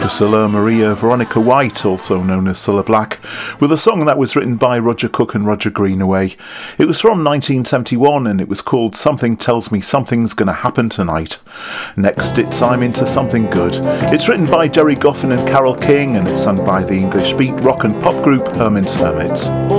Priscilla Maria Veronica White, also known as Cilla Black, with a song that was written by Roger Cook and Roger Greenaway. It was from 1971 and it was called Something Tells Me Something's Gonna Happen Tonight. Next it's I'm Into Something Good. It's written by Jerry Goffin and Carole King and it's sung by the English beat rock and pop group Herman's Hermits.